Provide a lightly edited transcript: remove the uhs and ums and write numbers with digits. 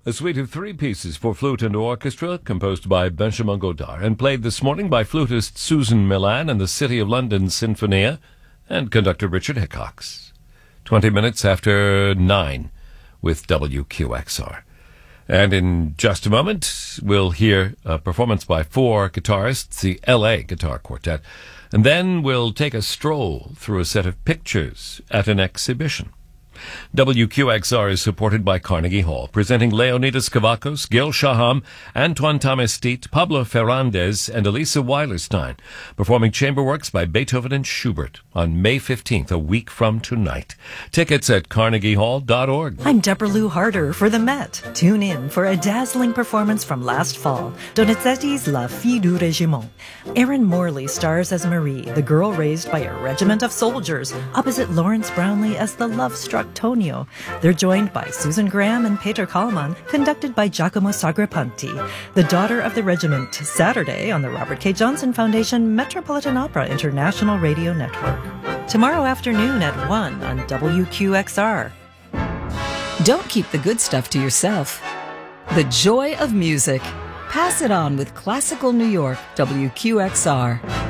a suite of three pieces for flute and orchestra composed by Benjamin Godard and played this morning by flutist Susan Milan and the City of London Sinfonia and conductor Richard Hickox. 20 minutes after 9 with WQXR. And in just a moment, we'll hear a performance by four guitarists, the L.A. Guitar Quartet, and then we'll take a stroll through a set of pictures at an exhibition. WQXR is supported by Carnegie Hall, presenting Leonidas Kavakos, Gil Shaham, Antoine Tamestit, Pablo Ferrandez, and Elisa Weilerstein, performing chamber works by Beethoven and Schubert on May 15th, a week from tonight. Tickets at carnegiehall.org. I'm Deborah Lou Harder for the Met. Tune in for a dazzling performance from last fall, Donizetti's La Fille du Régiment. Erin Morley stars as Marie, the girl raised by a regiment of soldiers, opposite Lawrence Brownlee as the love-struck Tonio. They're joined by Susan Graham and Peter Kallman, conducted by Giacomo Sagrapanti. The Daughter of the Regiment, Saturday on the Robert K. Johnson Foundation Metropolitan Opera International Radio Network. Tomorrow afternoon at 1 on WQXR. Don't keep the good stuff to yourself. The joy of music. Pass it on with Classical New York, WQXR.